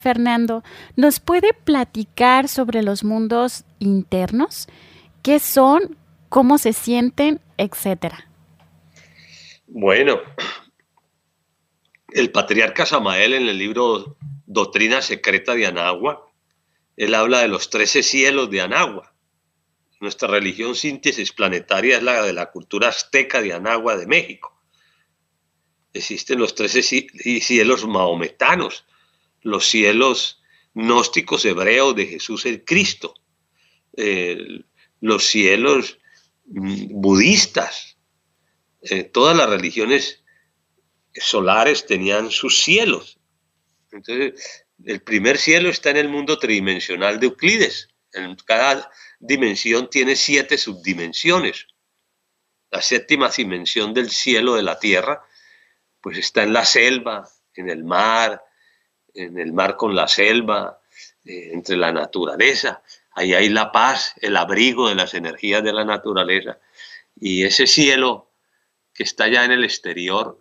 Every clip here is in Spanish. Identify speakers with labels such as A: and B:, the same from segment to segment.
A: Fernando, ¿nos puede platicar sobre los mundos internos? ¿Qué son? ¿Cómo se sienten? Etcétera.
B: Bueno, el patriarca Samael en el libro Doctrina Secreta de Anagua, él habla de los 13 cielos de Anagua. Nuestra religión síntesis planetaria es la de la cultura azteca de Anagua de México. Existen los 13 cielos mahometanos, los cielos gnósticos hebreos de Jesús el Cristo, eh, los cielos budistas. Todas las religiones solares tenían sus cielos. Entonces, el primer cielo está en el mundo tridimensional de Euclides. En cada dimensión tiene 7 subdimensiones. La séptima dimensión del cielo de la tierra, pues está en la selva, en el mar con la selva, entre la naturaleza. Ahí hay la paz, el abrigo de las energías de la naturaleza. Y ese cielo que está ya en el exterior,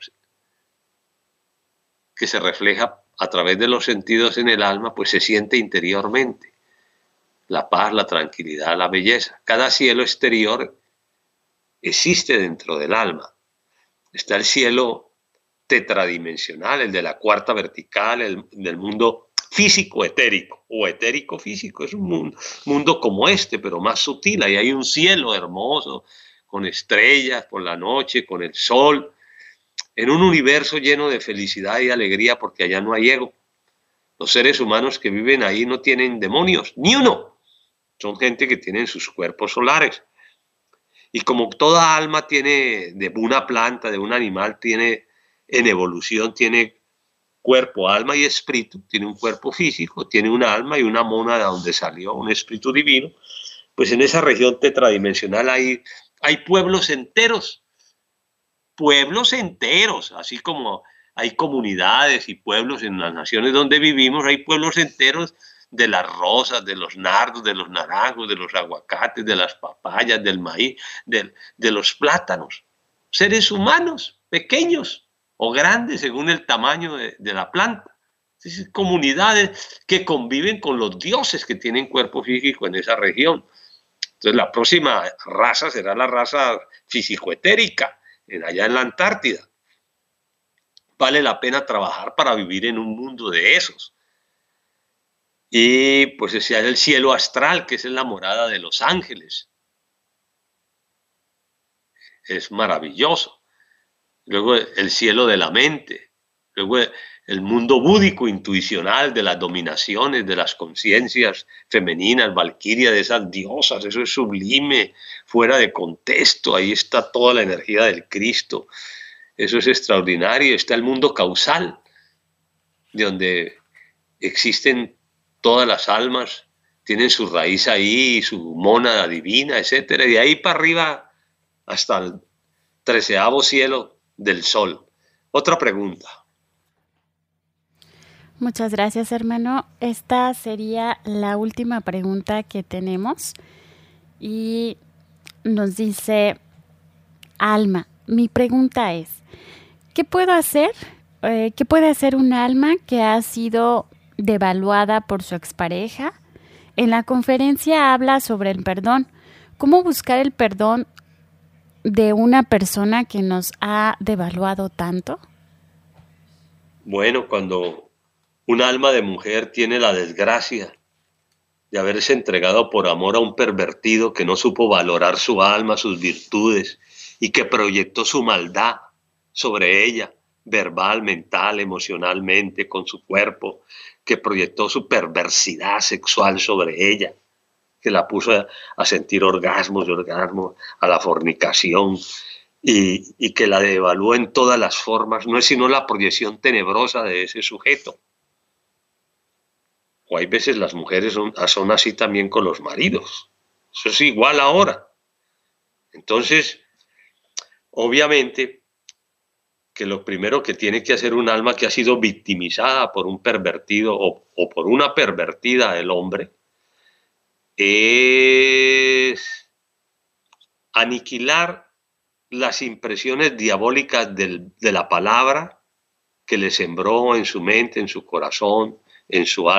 B: que se refleja a través de los sentidos en el alma, pues se siente interiormente. La paz, la tranquilidad, la belleza. Cada cielo exterior existe dentro del alma. Está el cielo tetradimensional, el de la cuarta vertical, el del mundo físico etérico o etérico físico. Es un mundo como este, pero más sutil. Ahí hay un cielo hermoso, con estrellas por la noche, con el sol, en un universo lleno de felicidad y alegría, porque allá no hay ego. Los seres humanos que viven ahí no tienen demonios, ni uno. Son gente que tienen sus cuerpos solares. Y como toda alma tiene, de una planta, de un animal, tiene en evolución, tiene cuerpo, alma y espíritu, tiene un cuerpo físico, tiene un alma y una mónada donde salió un espíritu divino, pues en esa región tetradimensional hay pueblos enteros, así como hay comunidades y pueblos en las naciones donde vivimos, hay pueblos enteros de las rosas, de los nardos, de los naranjos, de los aguacates, de las papayas, del maíz, de los plátanos. Seres humanos, pequeños o grandes según el tamaño de la planta. Es comunidades que conviven con los dioses que tienen cuerpo físico en esa región. Entonces la próxima raza será la raza físico-etérica, allá en la Antártida. Vale la pena trabajar para vivir en un mundo de esos. Y pues ese es el cielo astral, que es la morada de los ángeles. Es maravilloso. Luego el cielo de la mente. Luego el mundo búdico, intuicional, de las dominaciones, de las conciencias femeninas, valquiria, de esas diosas. Eso es sublime, fuera de contexto. Ahí está toda la energía del Cristo. Eso es extraordinario. Está el mundo causal, de donde existen todas las almas, tienen su raíz ahí, su mónada divina, etcétera, y de ahí para arriba hasta el 13º cielo del sol. Otra pregunta.
A: Muchas gracias, hermano. Esta sería la última pregunta que tenemos. Y nos dice Alma, mi pregunta es, ¿qué puedo hacer? ¿Qué puede hacer un alma que ha sido devaluada por su expareja? En la conferencia habla sobre el perdón. ¿Cómo buscar el perdón de una persona que nos ha devaluado tanto?
B: Bueno, cuando un alma de mujer tiene la desgracia de haberse entregado por amor a un pervertido que no supo valorar su alma, sus virtudes, y que proyectó su maldad sobre ella, verbal, mental, emocionalmente, con su cuerpo, que proyectó su perversidad sexual sobre ella, que la puso a sentir orgasmos, a la fornicación, y que la devaluó en todas las formas, no es sino la proyección tenebrosa de ese sujeto. O hay veces las mujeres son así también con los maridos. Eso es igual ahora. Entonces, obviamente, que lo primero que tiene que hacer un alma que ha sido victimizada por un pervertido o por una pervertida del hombre es aniquilar las impresiones diabólicas de la palabra que le sembró en su mente, en su corazón, en su